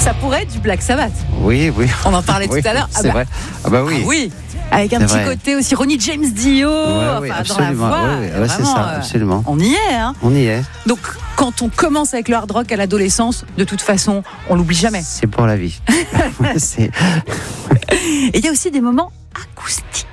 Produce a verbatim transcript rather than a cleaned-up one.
Ça pourrait être du Black Sabbath. Oui, oui. On en parlait oui, tout à l'heure. C'est ah bah, vrai. Ah bah oui. Ah oui. Avec un C'est petit vrai. côté aussi Ronnie James Dio, Ouais, enfin, oui, dans la absolument. voix. Ouais, ouais, ouais, c'est Vraiment, ça, euh, absolument. On y est, hein. On y est. Donc, quand on commence avec le hard rock à l'adolescence, de toute façon, on l'oublie jamais. C'est pour la vie. c'est... Et il y a aussi des moments acoustiques.